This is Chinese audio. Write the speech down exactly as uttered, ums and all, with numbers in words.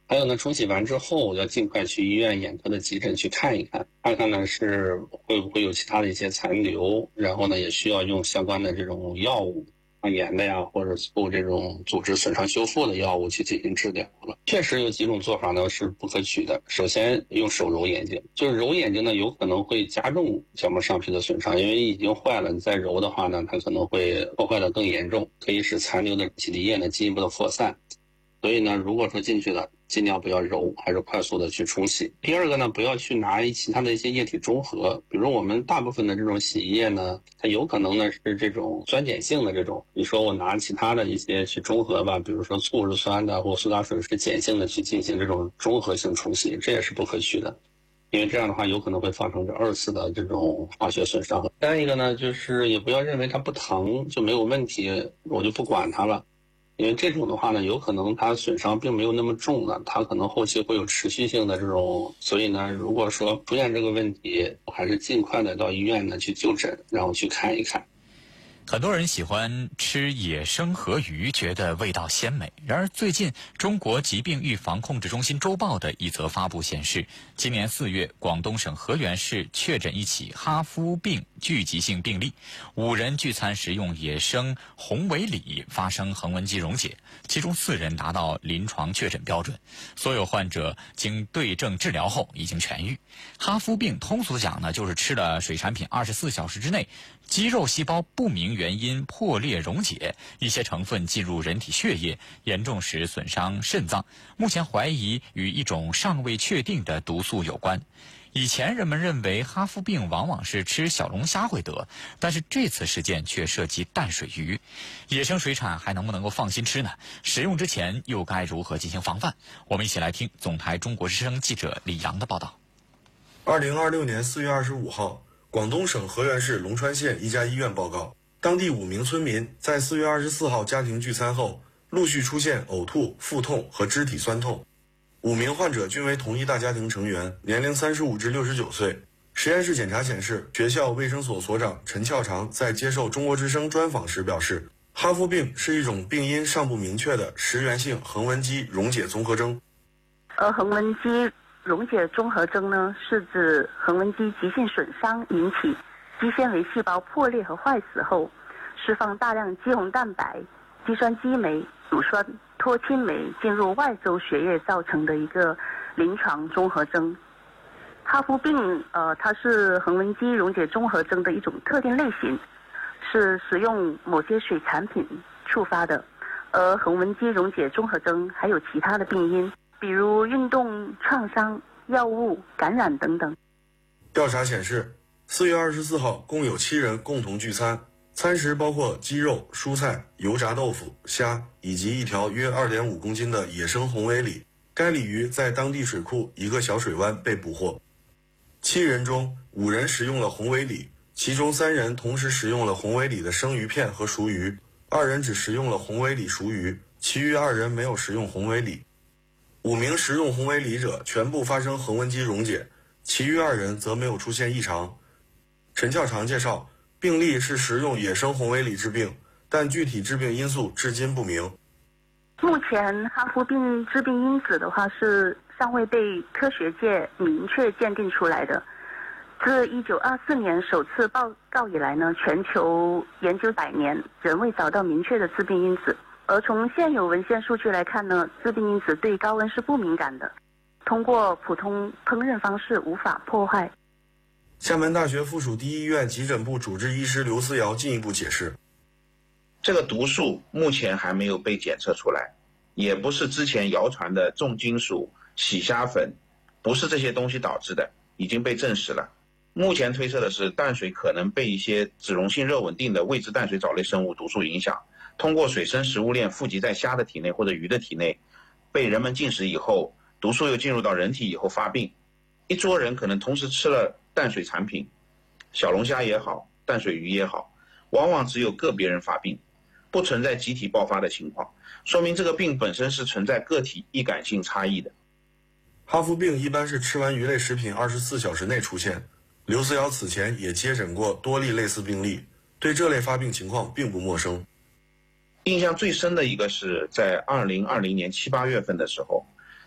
还有呢，冲洗完之后要尽快去医院眼科的急诊去看一看，看看呢是会不会有其他的一些残留，然后呢也需要用相关的这种药物，抗炎的呀，或者做这种组织损伤修复的药物去进行治疗了。确实有几种做法呢是不可取的。首先用手揉眼睛，就是揉眼睛呢有可能会加重角膜上皮的损伤，因为已经坏了，你再揉的话呢，它可能会破坏的更严重，可以使残留的基底液呢进一步的扩散。所以呢，如果说进去了，尽量不要揉，还是快速的去冲洗。第二个呢，不要去拿其他的一些液体中和，比如我们大部分的这种洗衣液呢，它有可能呢是这种酸碱性的这种，你说我拿其他的一些去中和吧，比如说醋是酸的，或苏打水是碱性的去进行这种中和性冲洗，这也是不可取的。因为这样的话有可能会发生这二次的这种化学损伤。再一个呢，就是也不要认为它不疼就没有问题，我就不管它了。因为这种的话呢，有可能它损伤并没有那么重了，它可能后期会有持续性的这种，所以呢，如果说出现这个问题，还是尽快的到医院呢去就诊，然后去看一看。 很多人喜欢吃野生河鱼，觉得味道鲜美。然而，最近中国疾病预防控制中心周报的一则发布显示，今年四月，广东省河源市确诊一起哈夫病聚集性病例，五人聚餐食用野生红尾鲤发生横纹肌溶解，其中四人达到临床确诊标准。所有患者经对症治疗后已经痊愈。哈夫病通俗讲呢，就是吃了水产品二十四小时之内，肌肉细胞不明原因破裂溶解，一些成分进入人体血液，严重时损伤肾脏。目前怀疑与一种尚未确定的毒素有关。以前人们认为哈夫病往往是吃小龙虾会得，但是这次事件却涉及淡水鱼。野生水产还能不能够放心吃呢？食用之前又该如何进行防范？我们一起来听总台中国之声记者李阳的报道。 二零二六年四月二十五号，广东省河源市龙川县一家医院报告，当地五名村民在四月二十四号家庭聚餐后，陆续出现呕吐、腹痛和肢体酸痛。五名患者均为同一大家庭成员，年龄三十五至六十九岁。实验室检查显示，学校卫生所所长陈翘长在接受中国之声专访时表示，哈夫病是一种病因尚不明确的食源性横纹肌溶解综合征。 而横纹肌溶解综合征呢，是指横纹肌急性损伤引起肌纤维细胞破裂和坏死后，释放大量肌红蛋白、肌酸激酶、乳酸脱氢酶进入外周血液造成的一个临床综合征。哈夫病，呃，它是横纹肌溶解综合征的一种特定类型，是食用某些水产品触发的。而横纹肌溶解综合征还有其他的病因，比如运动创伤、药物感染等等。 调查显示，四月二十四号共有七人共同聚餐，餐食包括鸡肉、蔬菜、油炸豆腐、虾以及一条约二点五公斤的野生红尾鲤。该鲤鱼在当地水库一个小水湾被捕获。七人中，五人食用了红尾鲤，其中三人同时食用了红尾鲤的生鱼片和熟鱼，二人只食用了红尾鲤熟鱼，其余二人没有食用红尾鲤。五名食用红尾鲤者全部发生横纹肌溶解，其余二人则没有出现异常。陈翘长介绍，病例是食用野生红尾鲤致病，但具体致病因素至今不明。 目前哈夫病致病因子的话是尚未被科学界明确鉴定出来的。自一九二四年首次报告以来呢，全球研究百年仍未找到明确的致病因子。而从现有文献数据来看呢，致病因子对高温是不敏感的，通过普通烹饪方式无法破坏。 厦门大学附属第一医院急诊部主治医师刘思瑶进一步解释， 这个毒素目前还没有被检测出来，也不是之前谣传的重金属、洗虾粉，不是这些东西导致的，已经被证实了。目前推测的是，淡水可能被一些脂溶性热稳定的未知淡水藻类生物毒素影响，通过水生食物链富集在虾的体内或者鱼的体内，被人们进食以后，毒素又进入到人体以后发病。一桌人可能同时吃了淡水产品，小龙虾也好，淡水鱼也好，往往只有个别人发病，不存在集体爆发的情况，说明这个病本身是存在个体易感性差异的。 哈夫病一般是吃完鱼类食品二十四小时内出现。刘思瑶此前也接诊过多例类似病例，对这类发病情况并不陌生。 印象最深的一个是在二零二零年七八月份的时候，